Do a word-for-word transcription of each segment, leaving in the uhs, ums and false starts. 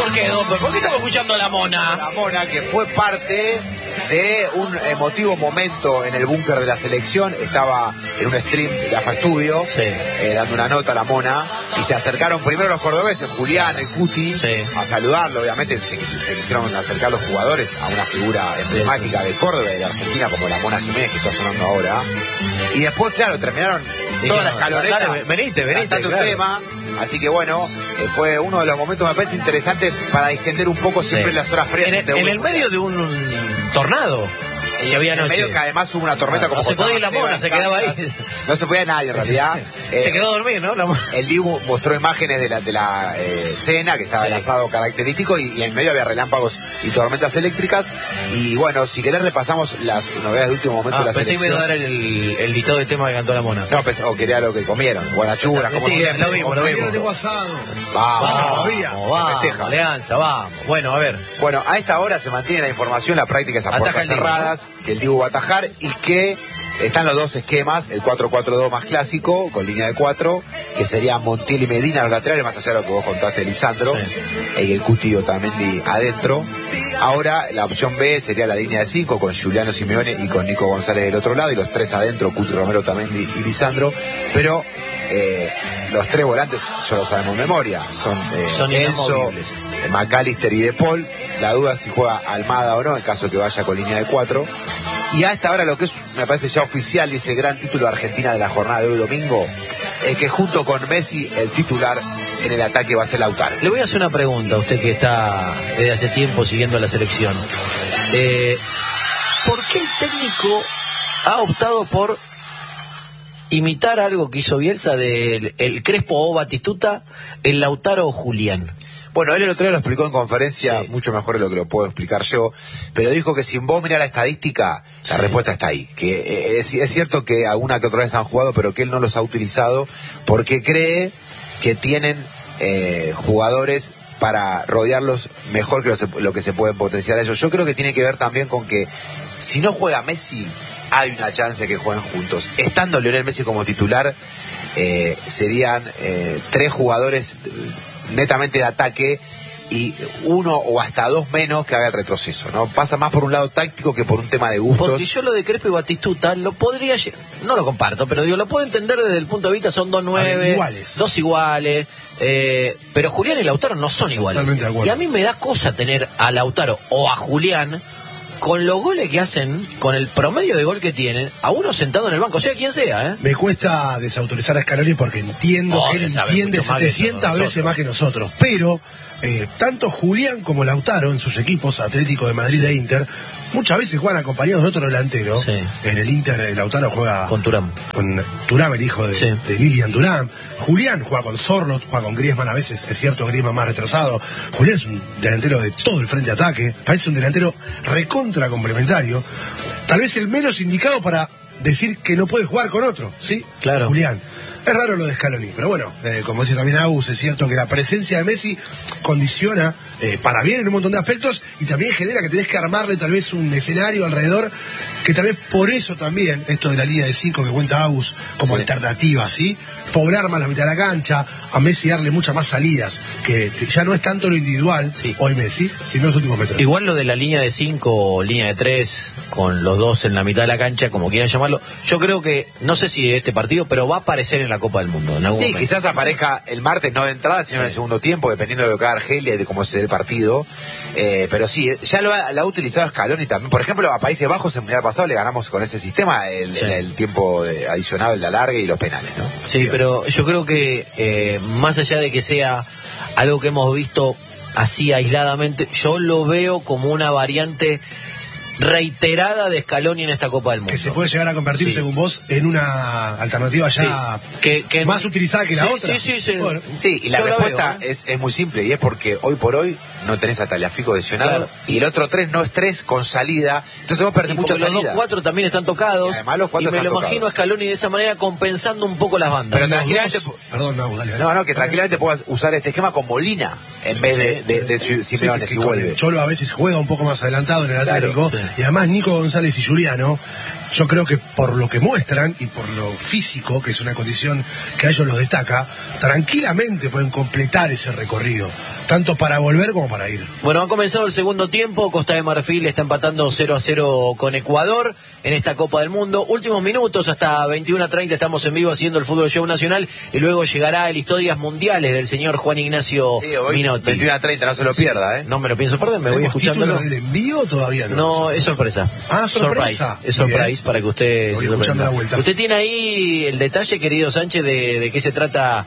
por qué, doctor? ¿Por qué estamos escuchando a la Mona? La Mona, que fue parte de un emotivo momento en el búnker de la selección. Estaba en un stream de AFA Estudio, sí. eh, dando una nota a la Mona, y se acercaron primero los cordobeses, Julián, el Cuti, sí. a saludarlo. Obviamente se, se quisieron acercar los jugadores a una figura emblemática sí. de Córdoba y de Argentina, como la Mona Jiménez, que está sonando ahora. Y después, claro, terminaron y toda no, la escaloneta. Dale, venite, venite. Claro. Un tema. Así que bueno, eh, fue uno de los momentos, me parece, interesantes para distender un poco siempre sí. las horas frías. En, el, en el medio de un tornado. Y había en el noche. medio que además hubo una tormenta. Ah, como no se podía ir la Mona, se quedaba ahí. No se podía nadie en realidad. eh, se quedó a dormir, ¿no? La el Dibu mostró imágenes de la, de la eh, cena, que estaba sí. el asado característico, y, y en medio había relámpagos y tormentas eléctricas. Y bueno, si querés repasamos las novedades de último momento ah, de la pensé selección. Pensé que iba a dar el, el listado de temas que cantó la Mona. No, pensé, o quería lo que comieron. Guanachuras, como sí, siempre. lo vimos, lo vimos. tengo asado. Vamos, vamos, vamos, vamos Alianza, vamos. Bueno, a ver. Bueno, a esta hora se mantiene la información, la práctica es a puertas cerradas, que el Dibu va a atajar y que están los dos esquemas, el cuatro cuatro dos más clásico, con línea de cuatro, que serían Montiel y Medina los laterales, más allá de lo que vos contaste, Lisandro, sí. y el Cuti Otamendi adentro. Ahora la opción B sería la línea de cinco, con Giuliano Simeone y con Nico González del otro lado, y los tres adentro, Cuti, Romero, Otamendi y Lisandro. Pero eh, los tres volantes, ya lo sabemos de memoria, son, eh, son Enzo, McAllister y De Paul. La duda es si juega Almada o no, en caso que vaya con línea de cuatro. Y a esta hora lo que es, me parece ya oficial, y ese gran título de Argentina de la jornada de hoy domingo, es que junto con Messi, el titular en el ataque va a ser Lautaro. Le voy a hacer una pregunta a usted que está desde hace tiempo siguiendo la selección. Eh, ¿Por qué el técnico ha optado por imitar algo que hizo Bielsa del el Crespo o Batistuta, el Lautaro o Julián? Bueno, él el otro día lo explicó en conferencia, sí. mucho mejor de lo que lo puedo explicar yo, pero dijo que si vos mirás la estadística, sí. la respuesta está ahí. Que es, es cierto que alguna que otra vez han jugado, pero que él no los ha utilizado porque cree que tienen eh, jugadores para rodearlos mejor que lo, lo que se pueden potenciar a ellos. Yo creo que tiene que ver también con que si no juega Messi, hay una chance que jueguen juntos. Estando Lionel Messi como titular, eh, serían eh, tres jugadores netamente de ataque y uno o hasta dos menos que haga el retroceso, ¿no? Pasa más por un lado táctico que por un tema de gustos. Porque yo lo de Crespo y Batistuta lo podría, no lo comparto, pero digo, lo puedo entender desde el punto de vista, son dos nueve, iguales. dos iguales, eh, pero Julián y Lautaro no son iguales. Totalmente de acuerdo. Y a mí me da cosa tener a Lautaro o a Julián con los goles que hacen, con el promedio de gol que tienen, a uno sentado en el banco, sea quien sea, ¿eh? Me cuesta desautorizar a Scaloni porque entiendo oh, que él entiende setecientas veces más que nosotros, pero eh, tanto Julián como Lautaro en sus equipos, Atlético de Madrid e Inter, muchas veces juegan acompañados de otro delantero. Sí. En el Inter, Lautaro juega con Thuram. Con Thuram, el hijo de, sí. de Lilian Thuram. Julián juega con Sorlot, juega con Griezmann a veces, es cierto, Griezmann más retrasado. Julián es un delantero de todo el frente de ataque, parece un delantero recontra complementario. Tal vez el menos indicado para decir que no puede jugar con otro, ¿sí? Claro. Julián. Es raro lo de Scaloni, pero bueno, eh, como dice también Agus, es cierto que la presencia de Messi condiciona eh, para bien en un montón de aspectos y también genera que tenés que armarle tal vez un escenario alrededor, que tal vez por eso también, esto de la línea de cinco que cuenta Agus como sí. alternativa, ¿sí? Poblar más la mitad de la cancha, a Messi darle muchas más salidas, que, que ya no es tanto lo individual, sí. hoy Messi, sino los últimos metros. Igual lo de la línea de cinco o línea de tres, con los dos en la mitad de la cancha, como quieran llamarlo, yo creo que, no sé si este partido, pero va a aparecer en la Copa del Mundo. En algún sí, momento. Quizás aparezca el martes, no de entrada, sino sí. en el segundo tiempo, dependiendo de lo que haga Argelia y de cómo se dé el partido. Eh, pero sí, ya lo ha, lo ha utilizado Scaloni también. Por ejemplo, a Países Bajos en el mundial pasado le ganamos con ese sistema el, sí. el, el tiempo de, adicionado, el de alargue y los penales, ¿no? Sí, Bien. Pero yo creo que eh, más allá de que sea algo que hemos visto así aisladamente, yo lo veo como una variante reiterada de Scaloni en esta Copa del Mundo. Que se puede llegar a convertir, sí. según vos, en una alternativa ya sí. que, que más utilizada que la sí, otra. Sí, sí, sí. Bueno, sí, y la Yo respuesta la veo, ¿eh? es, es muy simple, y es porque hoy por hoy no tenés a Tagliafico lesionado, claro. y el otro tres no es tres con salida, entonces vos perdés mucha salida. Los dos cuatro también están tocados, y además los cuatro y me están lo tocados. Imagino a Scaloni de esa manera compensando un poco las bandas. Pero tranquilamente, dos, perdón, no, dale, dale. no, no, que tranquilamente puedas usar este esquema con Molina en vez de, de, de, de Simeone, sí, si vuelve. Cholo a veces juega un poco más adelantado en el Atlético, claro, sí. y además Nico González y Giuliano yo creo que por lo que muestran y por lo físico, que es una condición que a ellos los destaca, tranquilamente pueden completar ese recorrido, tanto para volver como para ir. Bueno, ha comenzado el segundo tiempo, Costa de Marfil está empatando cero a cero con Ecuador en esta Copa del Mundo. Últimos minutos, hasta veintiuno a treinta estamos en vivo haciendo el Fútbol Show Nacional y luego llegará el Historias Mundiales del señor Juan Ignacio sí, hoy, Minotti. veintiuno a treinta, no se lo pierda, ¿eh? No me lo pienso perder, me voy escuchándolo. ¿Del envío o todavía no? No, es sorpresa. Ah, sorpresa. Surprise. Es surprise Bien. Para que usted voy se escuchando la vuelta. Usted tiene ahí el detalle, querido Sánchez, de, de qué se trata.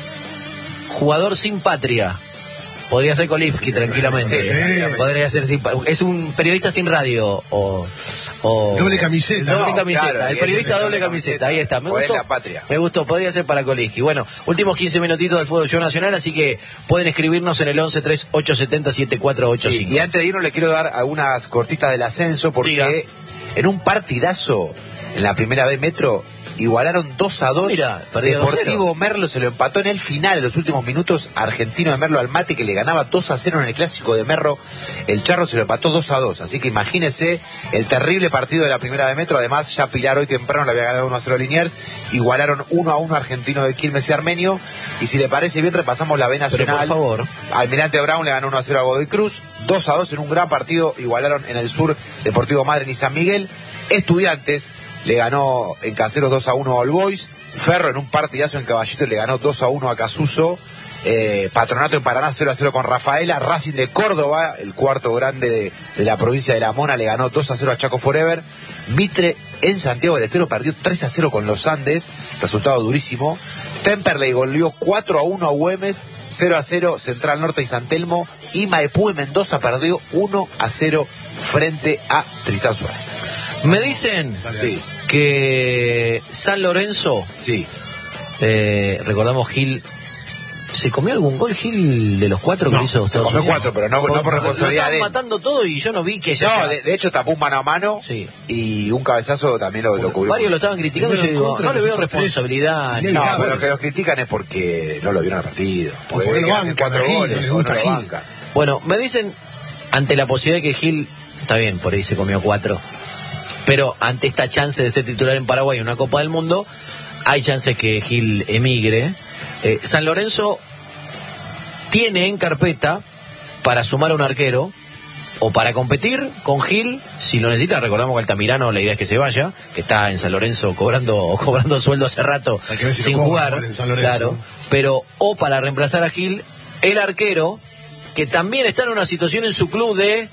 Jugador sin patria. Podría ser Kolivsky tranquilamente. Sí, sí. Podría ser sin, es un periodista sin radio o, o doble camiseta. Doble no, camiseta. Claro, el periodista doble camiseta. Ahí está. Me gustó. La patria. Me gustó. Podría ser para Kolivsky. Bueno, últimos quince minutitos del Fútbol Show Nacional, así que pueden escribirnos en el once tres ocho siete cero siete cuatro ocho cinco. Sí, y antes de irnos le quiero dar algunas cortitas del ascenso porque Diga. En un partidazo en la primera B Metro igualaron dos a dos. Mira, Deportivo Merlo se lo empató en el final, en los últimos minutos. Argentino de Merlo al Mate, que le ganaba dos a cero en el clásico de Merlo. El Charro se lo empató dos a dos. Así que imagínese el terrible partido de la primera B Metro. Además, ya Pilar hoy temprano le había ganado uno a cero a Liniers. Igualaron uno a uno Argentino de Quilmes y Armenio. Y si le parece bien, repasamos la B Nacional. Pero por favor. Almirante Brown le ganó uno a cero a Godoy Cruz. dos a dos en un gran partido. Igualaron en el sur Deportivo Madryn y San Miguel. Estudiantes le ganó en Caseros dos a uno a All Boys. Ferro en un partidazo en Caballito le ganó dos a uno a Casuso. Eh, Patronato en Paraná cero a cero con Rafaela. Racing de Córdoba, el cuarto grande de, de la provincia de La Mona, le ganó dos a cero a Chaco Forever. Mitre en Santiago del Estero perdió tres a cero con los Andes, resultado durísimo. Temperley goleó cuatro a uno a Güemes, cero a cero Central Norte y San Telmo. Y Maipú de Mendoza perdió uno a cero frente a Tristán Suárez. Me dicen sí. que San Lorenzo, sí. eh, recordamos Gil, ¿se comió algún gol Gil de los cuatro que no, hizo? Se comió cuatro, pero no, no por responsabilidad de él. Matando todo y yo no vi que No, de, de hecho tapó un mano a mano sí. y un cabezazo también lo, lo cubrió. Varios lo estaban criticando y yo digo, no le veo responsabilidad. Ni no, pero los que los critican es porque no lo vieron al partido. Porque, porque lo bancan, cuatro Gil, goles, no lo bancan. Bueno, me dicen, ante la posibilidad de que Gil, está bien, por ahí se comió cuatro, pero ante esta chance de ser titular en Paraguay en una Copa del Mundo, hay chances que Gil emigre. Eh, San Lorenzo tiene en carpeta para sumar a un arquero o para competir con Gil, si lo necesita. Recordamos que Altamirano, la idea es que se vaya, que está en San Lorenzo cobrando cobrando sueldo hace rato si sin jugar, claro, pero o para reemplazar a Gil, el arquero, que también está en una situación en su club de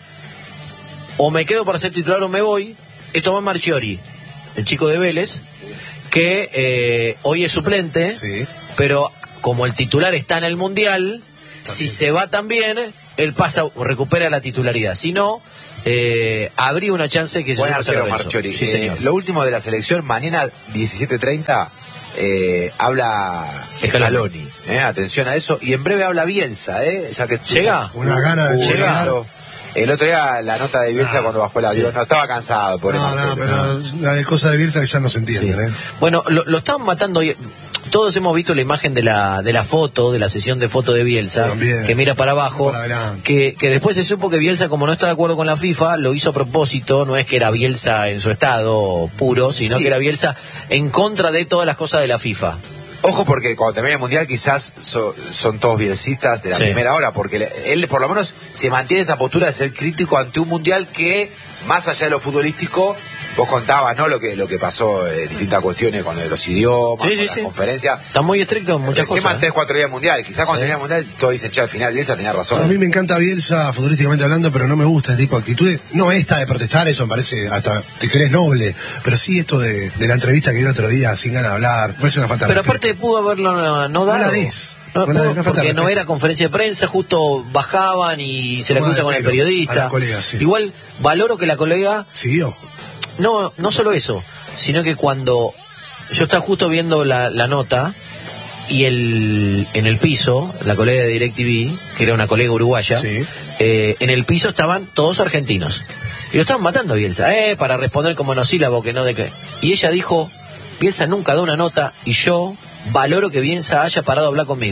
o me quedo para ser titular o me voy, es Tomás Marchiori, el chico de Vélez, que eh, hoy es suplente, sí. pero como el titular está en el Mundial, también. Si se va también, él pasa, recupera la titularidad. Si no, eh, habría una chance que se Buen arquero Marchiori. Sí, señor. Eh, lo último de la selección, mañana diecisiete treinta eh, habla Scaloni. Eh, atención a eso. Y en breve habla Bielsa, ¿eh? Ya que llega. Una gana de llegar. El otro día la nota de Bielsa no, cuando bajó el avión, sí. no estaba cansado por no, eso. No, pero no. La cosa de Bielsa que ya no se entiende, sí. ¿eh? Bueno, lo, lo estaban matando hoy. Todos hemos visto la imagen de la de la foto, de la sesión de foto de Bielsa, También. que mira para abajo, para que, que después se supo que Bielsa, como no está de acuerdo con la FIFA, lo hizo a propósito. No es que era Bielsa en su estado puro, sino sí. que era Bielsa en contra de todas las cosas de la FIFA. Ojo, porque cuando termine el Mundial quizás so, son todos bielcistas de la sí. primera hora, porque él por lo menos se mantiene esa postura de ser crítico ante un Mundial que, más allá de lo futbolístico, vos contabas, ¿no? Lo que lo que pasó en distintas cuestiones con los idiomas, sí, con sí, las sí. conferencias. Está muy estricto en muchas Recién cosas. más tres, cuatro días Mundial. Quizás cuando sí. termine el Mundial todos dicen, che, al final Bielsa tenía razón. A mí me encanta Bielsa futbolísticamente hablando, pero no me gusta este tipo de actitudes. No esta de protestar, eso me parece hasta te crees noble. Pero sí esto de, de la entrevista que dio el otro día sin ganas de hablar. Me parece una falta de Pero respeto. aparte pudo haberlo no, no dado. No la des. No, no, no, no porque no era conferencia de prensa, justo bajaban y se la cruzan con el periodista. Colega, sí. Igual valoro que la colega siguió. No, no solo eso, sino que cuando yo estaba justo viendo la, la nota y el en el piso, la colega de DirecTV, que era una colega uruguaya, sí. eh, en el piso estaban todos argentinos. Y lo estaban matando a Bielsa, eh, para responder como monosílabo, que no de qué. Y ella dijo, Bielsa nunca da una nota y yo valoro que Bielsa haya parado a hablar conmigo.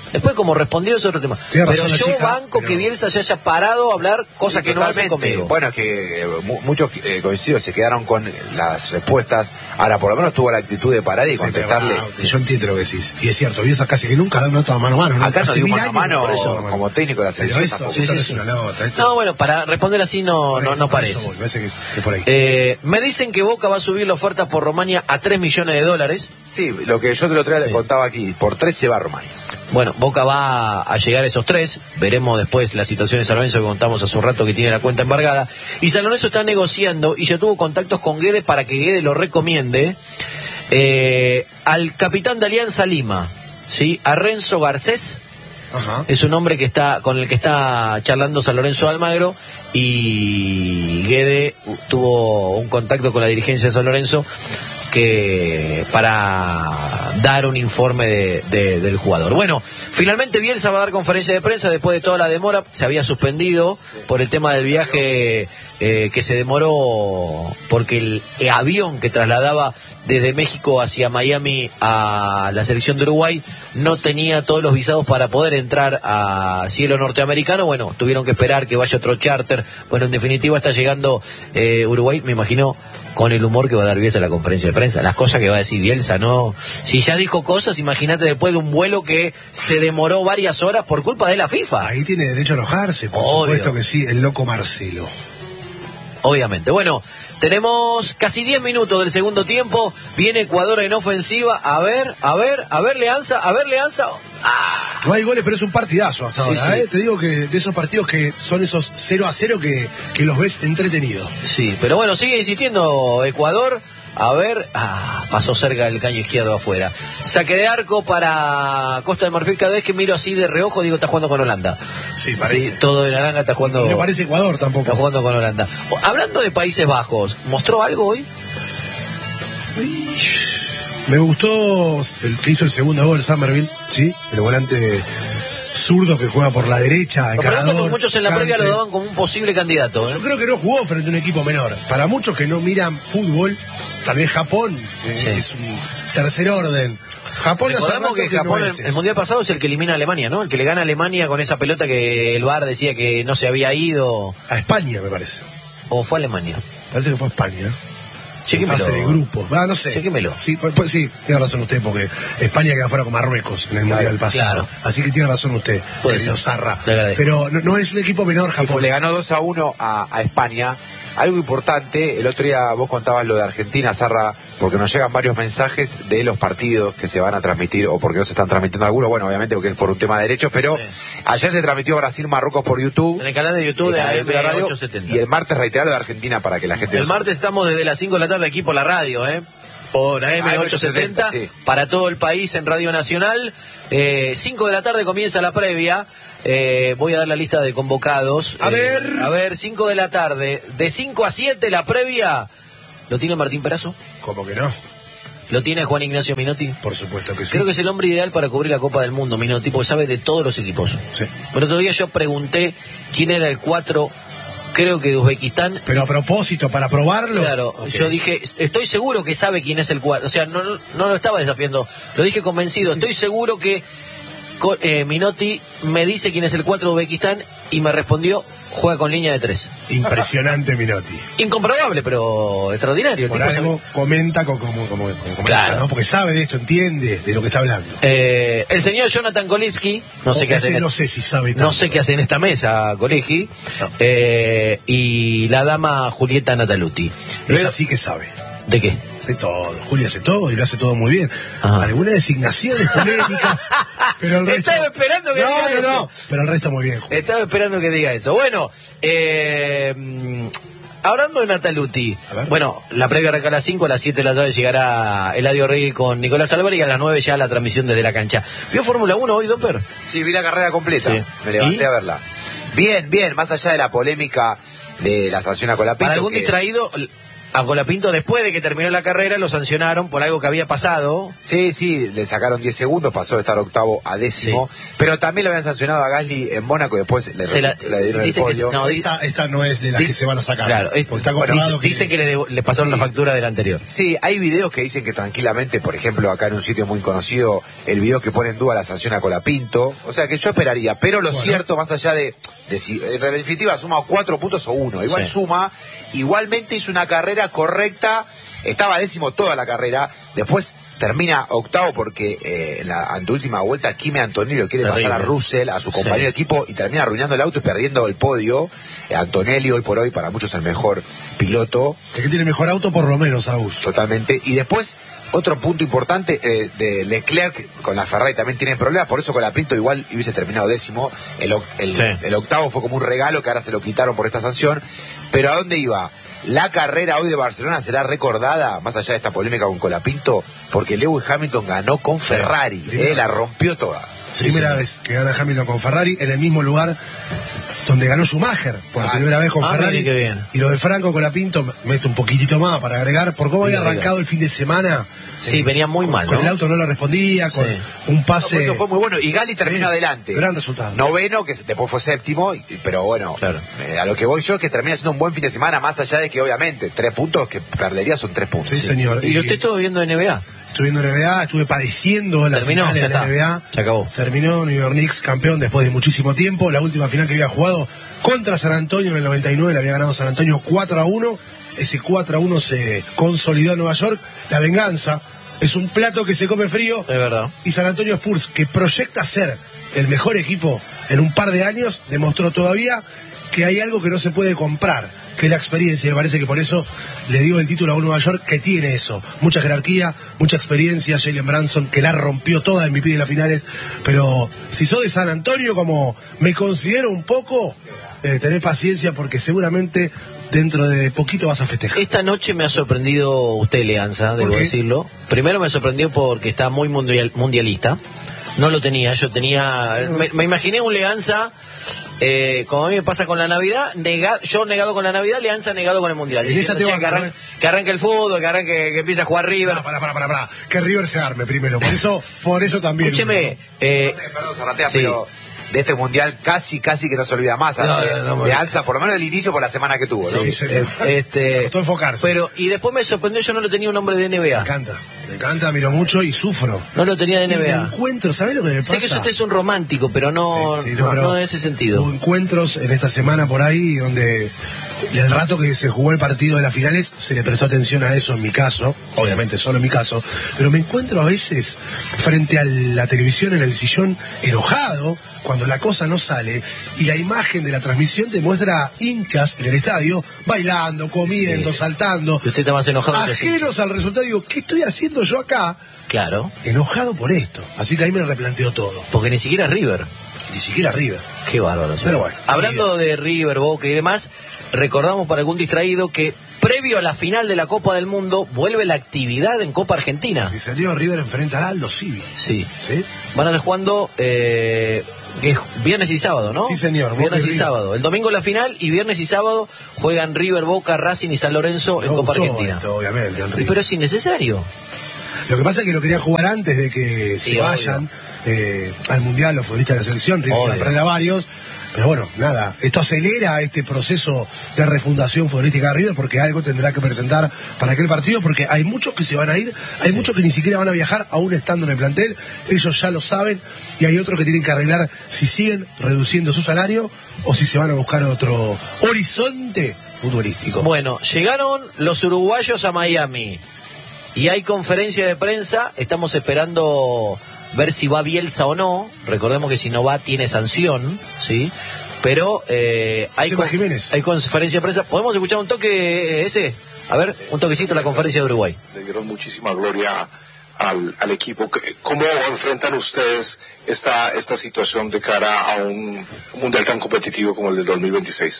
Después, como respondió, es otro tema. Tiene Pero razón la yo chica, banco pero- que Bielsa se haya parado a hablar cosas Sí, que no hacen totalmente. conmigo. Bueno, es que eh, mu- muchos eh, coincido, se quedaron con las respuestas. Ahora, por lo menos tuvo la actitud de parar y Sí, contestarle. pero, ah, yo entiendo lo que decís. Y es cierto, Bielsa casi que nunca da una nota mano a mano. Acá no Hace dio mil mano a años mano no da como, mano a mano. como técnico de la Pero selección. eso, tampoco. esto Sí, no sí, es sí. una nota. Esto, No, bueno, para responder así no, por no, eso, no por eso parece. voy, me parece que es, que es por ahí. Eh, me dicen que Boca va a subir la oferta por Romania a tres millones de dólares. Sí, lo que yo te lo traía, te Sí. contaba aquí, por tres se va a Romania. Bueno, Boca va a llegar a esos tres. Veremos después la situación de San Lorenzo que contamos hace un rato que tiene la cuenta embargada. Y San Lorenzo está negociando y ya tuvo contactos con Guede para que Guede lo recomiende eh, al capitán de Alianza Lima, ¿sí? A Renzo Garcés. Ajá. Es un hombre que está con el que está charlando San Lorenzo de Almagro, y Guede tuvo un contacto con la dirigencia de San Lorenzo que para dar un informe de, de- del jugador. Bueno, finalmente Bielsa va a dar conferencia de prensa después de toda la demora. Se había suspendido por el tema del viaje eh, que se demoró porque el, el avión que trasladaba desde México hacia Miami a la selección de Uruguay no tenía todos los visados para poder entrar a cielo norteamericano. Bueno, tuvieron que esperar que vaya otro charter. Bueno, en definitiva está llegando eh, Uruguay, me imagino, con el humor que va a dar Bielsa a la conferencia de prensa. Las cosas que va a decir Bielsa, ¿no? Si ya dijo cosas, imagínate después de un vuelo que se demoró varias horas por culpa de la FIFA. Ahí tiene derecho a enojarse, por Obvio. supuesto que sí, el loco Marcelo. Obviamente. Bueno, tenemos casi diez minutos del segundo tiempo. Viene Ecuador en ofensiva. A ver, a ver, a ver, Leanza, a ver, Leanza. ¡Ah! No hay goles, pero es un partidazo hasta Sí, ahora. sí. ¿eh? Te digo que de esos partidos que son esos cero a cero que, que los ves entretenidos. Sí, pero bueno, sigue insistiendo Ecuador. A ver, ah, pasó cerca del caño izquierdo afuera. Saque de arco para Costa de Marfil. Cada vez que miro así de reojo, digo, está jugando con Holanda. Sí, parece. Sí, todo de naranja está jugando, Y no parece Ecuador tampoco. está jugando con Holanda. O- Hablando de Países Bajos, ¿mostró algo hoy? Uy, me gustó el que hizo el segundo gol, Somerville, ¿sí? El volante zurdo que juega por la derecha, Lo pregunto porque encarador. muchos en la previa lo cante. daban como un posible candidato. ¿eh? Yo creo que no jugó frente a un equipo menor. Para muchos que no miran fútbol, tal vez Japón eh, Sí. es un tercer orden. Japón hace Recordamos rato que que Japón no el, es el eso. mundial pasado es el que elimina a Alemania, ¿no? El que le gana a Alemania con esa pelota que el V A R decía que no se había ido. A España, me parece. ¿O fue Alemania? Parece que fue a España. En Chequémelo. fase de grupos. Ah, no sé. Chequémelo. Sí, pues, pues sí, tiene razón usted, porque España queda fuera con Marruecos en el Mundial pasado. claro. Así que tiene razón usted, Puede querido ser. Zarra. Le agradezco. Pero no, no es un equipo menor Japón. Le ganó dos a uno a, a España. Algo importante, el otro día vos contabas lo de Argentina, Zarra, porque nos llegan varios mensajes de los partidos que se van a transmitir, o porque no se están transmitiendo algunos, bueno, obviamente porque es por un tema de derechos, pero Sí. ayer se transmitió Brasil-Marruecos por YouTube. En el canal de YouTube de en el A M la radio, ochocientos setenta. y el martes reiterado de Argentina para que la gente... El martes estamos desde las cinco de la tarde aquí por la radio, ¿eh? Por A M ochocientos setenta, sí. para todo el país en Radio Nacional. Eh, cinco de la tarde comienza la previa. Eh, voy a dar la lista de convocados. A Eh, ver. A ver, cinco de la tarde. De cinco a siete la previa. ¿Lo tiene Martín Perazo? Como que no, ¿Lo tiene Juan Ignacio Minotti? por supuesto que sí. Creo que es el hombre ideal para cubrir la Copa del Mundo, Minotti, porque sabe de todos los equipos. Sí. Pero otro día yo pregunté quién era el cuatro, creo que de Uzbekistán. Pero a propósito, para probarlo. Claro, Ok. yo dije, estoy seguro que sabe quién es el cuatro. O sea, no, no, no lo estaba desafiando, lo dije convencido. Estoy seguro que co- eh, Minotti me dice quién es el cuatro de Uzbekistán y me respondió, juega con línea de tres. Impresionante Minotti. Incomprobable, pero extraordinario. el Por tipo algo sabe. comenta como, como, como, como comenta, Claro. ¿no? Porque sabe de esto, entiende de lo que está hablando. Eh, el señor Jonathan Kolitsky, no sé O qué hace. ese en no este- sé si sabe No tanto. sé qué hace en esta mesa, Kolitsky. No. Eh, y la dama Julieta Nataluti. Ella sí que sabe. ¿De qué? De todo. Julia hace todo y lo hace todo muy bien. Ajá. Algunas designaciones polémicas, pero el resto... Estaba esperando que no, diga no, eso. no, pero el resto muy bien, Julia. Estaba esperando que diga eso. Bueno, eh, mm, hablando de Nataluti, A ver. bueno, la previa arranca a las cinco, a las siete de la tarde llegará Eladio Rey con Nicolás Álvarez y a las nueve ya la transmisión desde la cancha. ¿Vio Fórmula uno hoy, Domper? Sí, vi la carrera completa, Sí. me levanté ¿Y? a verla. Bien, bien, más allá de la polémica de la sanción a Colapinto. Para algún que- distraído, A Colapinto, después de que terminó la carrera, lo sancionaron por algo que había pasado. Sí, sí, le sacaron diez segundos, pasó de estar octavo a décimo, sí. Pero también lo habían sancionado a Gasly en Mónaco y después le, la, le dieron el podio. No, esta, esta no es de las dice, que se van a sacar. Claro, es, está comprobado bueno, que... Dicen que le, le pasaron sí. la factura del anterior. Sí, hay videos que dicen que tranquilamente, por ejemplo, acá en un sitio muy conocido, el video que pone en duda la sanción a Colapinto, o sea que yo esperaría, pero lo bueno. cierto, más allá de, de si en la definitiva suma cuatro puntos o uno, igual sí. suma, igualmente hizo una carrera correcta. Estaba décimo toda la carrera, después termina octavo porque eh, en la anteúltima vuelta Kimi Antonelli quiere Terrible. pasar a Russell, a su compañero sí. de equipo, y termina arruinando el auto y perdiendo el podio. Eh, Antonelli hoy por hoy para muchos el mejor piloto. El que tiene mejor auto por lo menos, Agus. Totalmente. Y después, otro punto importante, eh, de Leclerc con la Ferrari también tiene problemas, por eso con la Pinto igual hubiese terminado décimo. El, el, sí. el octavo fue como un regalo que ahora se lo quitaron por esta sanción. Pero ¿a dónde iba? La carrera hoy de Barcelona será recordada, más allá de esta polémica con Colapinto, porque Lewis Hamilton ganó con Ferrari, sí, eh, la rompió toda. Sí, primera sí. vez que gana Hamilton con Ferrari, en el mismo lugar donde ganó Schumacher, por ah, primera vez con ah, Ferrari. Bien. Y lo de Franco Colapinto, meto un poquitito más para agregar, por cómo sí, había arrancado el fin de semana. Sí, eh, venía muy mal, con, ¿no? Con el auto no lo respondía, con sí. un pase... No, fue muy bueno, y Gali terminó sí, adelante. Gran resultado. Noveno, que después fue séptimo, pero bueno, claro. eh, a lo que voy yo es que termina siendo un buen fin de semana, más allá de que obviamente tres puntos que perdería son tres puntos. Sí, sí. señor. ¿Y, y usted estuvo viendo N B A? Estuve viendo N B A, estuve padeciendo las Terminó, finales de la N B A. Se acabó. Terminó New York Knicks campeón después de muchísimo tiempo. La última final que había jugado contra San Antonio en el noventa y nueve, la había ganado San Antonio cuatro a uno. Ese cuatro a uno se consolidó en Nueva York. La venganza es un plato que se come frío. Es verdad. Y San Antonio Spurs, que proyecta ser el mejor equipo en un par de años, demostró todavía que hay algo que no se puede comprar, que es la experiencia. Me parece que por eso le dio el título a un Nueva York que tiene eso. Mucha jerarquía, mucha experiencia. Jalen Brunson, que la rompió toda en M V P de las finales. Pero si sos de San Antonio, como me considero un poco, eh, tenés paciencia porque seguramente dentro de poquito vas a festejar. Esta noche me ha sorprendido usted, Leanza, debo decirlo. Primero me sorprendió porque está muy mundial, mundialista. No lo tenía, yo tenía... Me, me imaginé un Leanza... Eh, como a mí me pasa con la Navidad, nega, yo negado con la Navidad, Leanza negado con el Mundial. Diciendo, che, banco, que, arran, que arranque el fútbol, que arranque, que empiece a jugar River. No, para, para, para, para, que River se arme primero. Por eso, por eso también. Escúcheme, eh, perdón, Zarratea, sí. pero de este Mundial casi, casi que no se olvida más. No, no, no, no, Leanza, por lo menos el inicio por la semana que tuvo, ¿no? Sí, señor. Este, costó enfocarse. Pero, y después me sorprendió, yo no lo tenía un nombre de N B A. Me encanta. Me encanta, miro mucho y sufro. No lo tenía de N B A. Y me encuentro, ¿sabés lo que me pasa? Sé que usted es un romántico, pero no, sí, sí, no, no, pero no en ese sentido. Hubo encuentros en esta semana por ahí donde el rato que se jugó el partido de las finales se le prestó atención a eso en mi caso, obviamente solo en mi caso, pero me encuentro a veces frente a la televisión en el sillón enojado cuando la cosa no sale y la imagen de la transmisión te muestra hinchas en el estadio bailando, comiendo, sí. saltando. Y usted está más enojado. Ajenos al resultado, digo, ¿qué estoy haciendo yo acá? Claro. Enojado por esto. Así que ahí me replanteo todo. Porque ni siquiera River. Ni siquiera River. Qué bárbaro. Pero bueno. Hablando de River, Boca y demás, recordamos para algún distraído que previo a la final de la Copa del Mundo vuelve la actividad en Copa Argentina. Y salió River enfrenta al Aldo Civi. Sí. ¿Sí? Van a estar jugando eh, viernes y sábado, ¿no? Sí, señor. Viernes y sábado. El domingo la final y viernes y sábado juegan River, Boca, Racing y San Lorenzo en no Copa gustó Argentina. Esto, obviamente, y pero es innecesario. Lo que pasa es que lo querían jugar antes de que sí, se vayan eh, al Mundial los futbolistas de la selección, River iba a perder a varios. Pero bueno, nada, esto acelera este proceso de refundación futbolística de River porque algo tendrá que presentar para aquel partido, porque hay muchos que se van a ir, hay sí. muchos que ni siquiera van a viajar aún estando en el plantel, ellos ya lo saben, y hay otros que tienen que arreglar si siguen reduciendo su salario o si se van a buscar otro horizonte futbolístico. Bueno, llegaron los uruguayos a Miami y hay conferencia de prensa, estamos esperando ver si va Bielsa o no. Recordemos que si no va tiene sanción, ¿sí? Pero eh, hay, con, hay conferencia de prensa. ¿Podemos escuchar un toque ese? A ver, un toquecito a la conferencia de Uruguay. Le dieron muchísima gloria al, al equipo. ¿Cómo enfrentan ustedes esta, esta situación de cara a un mundial tan competitivo como el del dos mil veintiséis?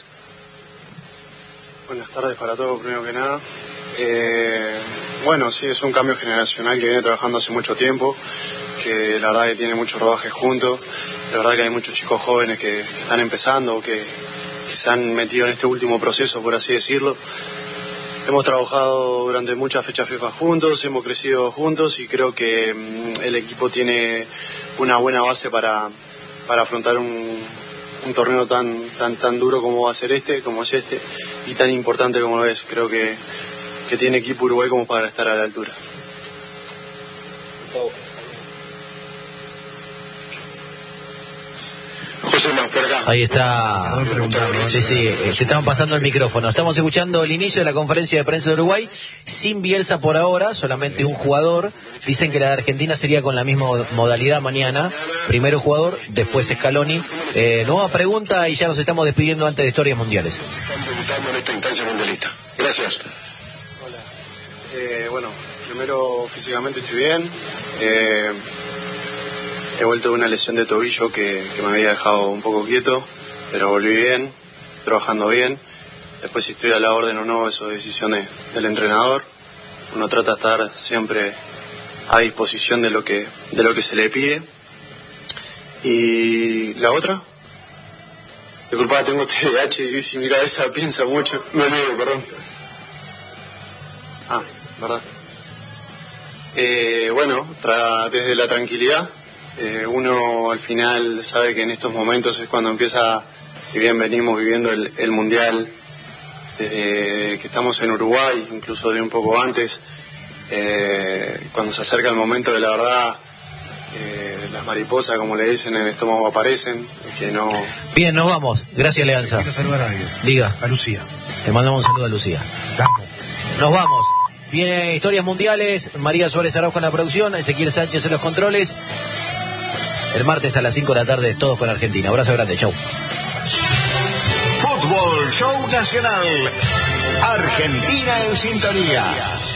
Buenas tardes para todos, primero que nada. Eh, bueno, sí, es un cambio generacional que viene trabajando hace mucho tiempo, que la verdad que tiene muchos rodajes juntos. La verdad que hay muchos chicos jóvenes que están empezando, que, que se han metido en este último proceso, por así decirlo. hemos trabajado durante muchas fechas FIFA juntos, hemos crecido juntos y creo que mmm, el equipo tiene una buena base para, para afrontar un, un torneo tan, tan, tan duro como va a ser este, como es este, y tan importante como lo es. Creo que, que tiene equipo Uruguay como para estar a la altura. Ahí está. Sí, sí, se estaban pasando el micrófono. Estamos escuchando el inicio de la conferencia de prensa de Uruguay, sin Bielsa por ahora, solamente un jugador. Dicen que la de Argentina sería con la misma modalidad mañana. Primero jugador, después Scaloni. Eh, nueva pregunta y ya nos estamos despidiendo antes de Historias Mundiales. Están debutando en esta instancia mundialista. Gracias. Hola. Eh, bueno, primero físicamente estoy bien. Eh... He vuelto de una lesión de tobillo que, que me había dejado un poco quieto, pero volví bien, trabajando bien. Después si estoy a la orden o no, eso es decisión de, del entrenador. Uno trata de estar siempre a disposición de lo que, de lo que se le pide. Y la otra, disculpa, tengo T D A H y si mi cabeza piensa mucho, me olvido, perdón. Ah, verdad. Eh, bueno, tra- desde la tranquilidad. Eh, uno al final sabe que en estos momentos es cuando empieza, si bien venimos viviendo el, el Mundial desde que estamos en Uruguay, incluso de un poco antes, eh, cuando se acerca el momento de la verdad, eh, las mariposas, como le dicen, en el estómago aparecen, que no... Bien, nos vamos. Gracias, Leanza. Quiero saludar a alguien. Diga. A Lucía. Te mandamos un saludo a Lucía. Vamos. Nos vamos. Viene Historias Mundiales, María Suárez Araujo en la producción, Ezequiel Sánchez en los controles. El martes a las cinco de la tarde, todos con Argentina. Abrazo grande, chau. Fútbol Show Nacional. Argentina en sintonía.